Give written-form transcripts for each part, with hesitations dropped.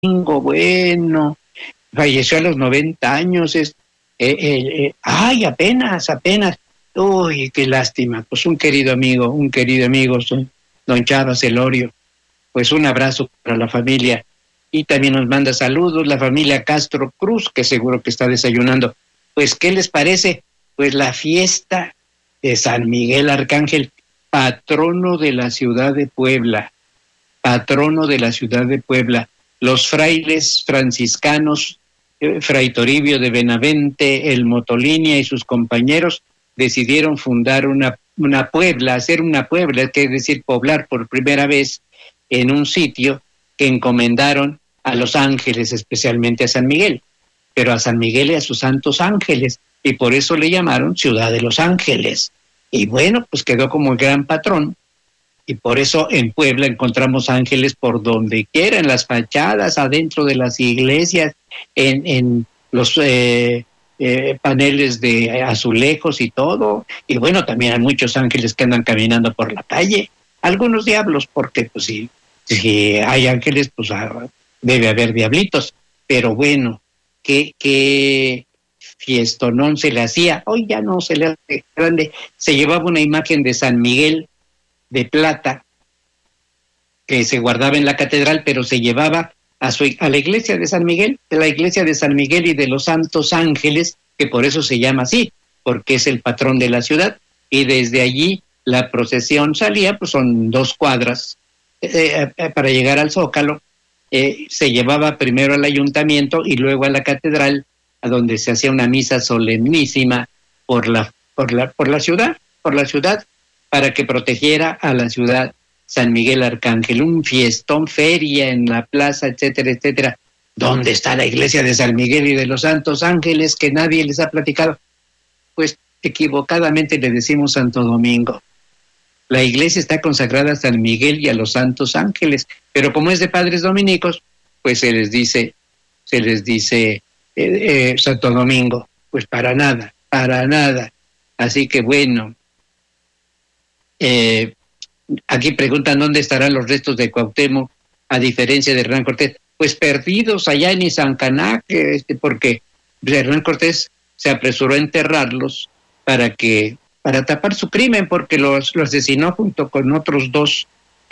bueno, falleció a los 90 años, ay, apenas, uy, qué lástima. Pues un querido amigo, don Chava Celorio, pues un abrazo para la familia. Y también nos manda saludos la familia Castro Cruz, que seguro que está desayunando. Pues, ¿qué les parece? Pues la fiesta de San Miguel Arcángel, patrono de la ciudad de Puebla, Los frailes franciscanos, Fray Toribio de Benavente, el Motolinia y sus compañeros decidieron fundar una Puebla, hacer una Puebla, es decir, poblar por primera vez en un sitio que encomendaron a los ángeles, especialmente a San Miguel, pero a San Miguel y a sus santos ángeles, y por eso le llamaron Ciudad de los Ángeles. Y bueno, pues quedó como el gran patrón, y por eso en Puebla encontramos ángeles por donde quiera, en las fachadas, adentro de las iglesias, en los paneles de azulejos y todo. Y bueno, también hay muchos ángeles que andan caminando por la calle, algunos diablos, porque pues si hay ángeles, pues debe haber diablitos. Pero bueno, qué fiestonón se le hacía. Hoy ya no se le hace grande. Se llevaba una imagen de San Miguel de plata que se guardaba en la catedral, pero se llevaba a la iglesia de San Miguel, de la iglesia de San Miguel y de los Santos Ángeles, que por eso se llama así, porque es el patrón de la ciudad, y desde allí la procesión salía, pues son 2 cuadras para llegar al Zócalo. Se llevaba primero al ayuntamiento y luego a la catedral, a donde se hacía una misa solemnísima por la ciudad, para que protegiera a la ciudad San Miguel Arcángel. Un fiestón, feria en la plaza, etcétera, etcétera. ¿Dónde está la iglesia de San Miguel y de los Santos Ángeles que nadie les ha platicado? Pues equivocadamente le decimos Santo Domingo. La iglesia está consagrada a San Miguel y a los Santos Ángeles, pero como es de padres dominicos, pues se les dice Santo Domingo. Pues para nada. Así que bueno, aquí preguntan dónde estarán los restos de Cuauhtémoc, a diferencia de Hernán Cortés. Pues perdidos allá en Izancanac, porque Hernán Cortés se apresuró a enterrarlos para tapar su crimen, porque lo asesinó junto con otros 2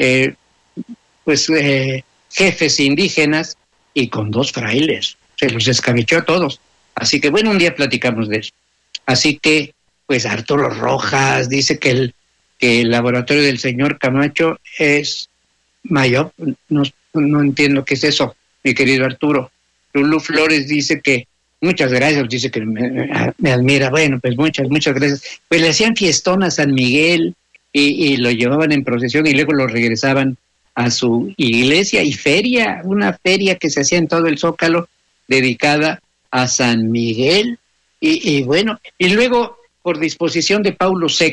jefes indígenas y con 2 frailes. Se los escabechó a todos. Así que bueno, un día platicamos de eso. Así que, pues Arturo Rojas dice que el laboratorio del señor Camacho es mayor. No entiendo qué es eso, mi querido Arturo. Lulú Flores dice que muchas gracias, dice que me admira. Bueno, pues muchas gracias. Pues le hacían fiestón a San Miguel y lo llevaban en procesión y luego lo regresaban a su iglesia, y una feria que se hacía en todo el Zócalo dedicada a San Miguel. Y bueno, y luego por disposición de Paulo VI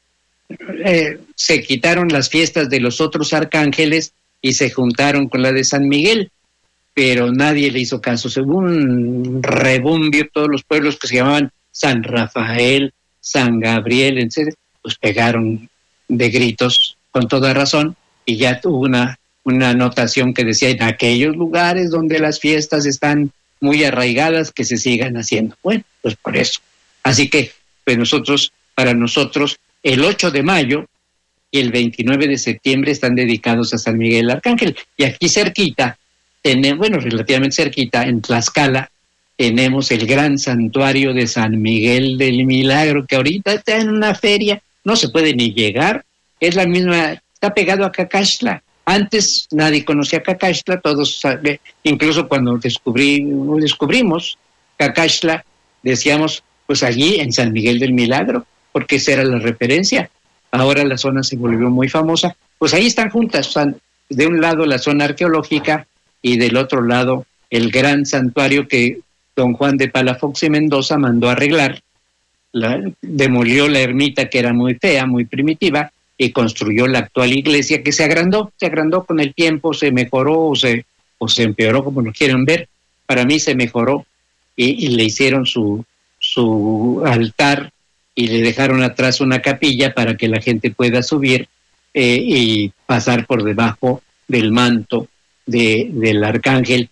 se quitaron las fiestas de los otros arcángeles y se juntaron con la de San Miguel, pero nadie le hizo caso. Según un rebumbio, todos los pueblos que se llamaban San Rafael, San Gabriel, etc., pues pegaron de gritos con toda razón, y ya tuvo una anotación que decía: en aquellos lugares donde las fiestas están muy arraigadas, que se sigan haciendo. Bueno, pues por eso. Así que pues para nosotros, el 8 de mayo y el 29 de septiembre están dedicados a San Miguel Arcángel. Y aquí cerquita, relativamente cerquita, en Tlaxcala, tenemos el gran santuario de San Miguel del Milagro, que ahorita está en una feria, no se puede ni llegar, es la misma, está pegado a Cacaxtla. Antes nadie conocía Cacaxtla, todos, incluso cuando descubrimos Cacaxtla, decíamos, pues allí en San Miguel del Milagro, porque esa era la referencia. Ahora la zona se volvió muy famosa. Pues ahí están juntas, de un lado la zona arqueológica y del otro lado el gran santuario que don Juan de Palafox y Mendoza mandó arreglar. Demolió la ermita, que era muy fea, muy primitiva, y construyó la actual iglesia, que se agrandó con el tiempo, se mejoró o se empeoró, como lo quieren ver. Para mí se mejoró, y le hicieron su altar y le dejaron atrás una capilla para que la gente pueda subir y pasar por debajo del manto del arcángel,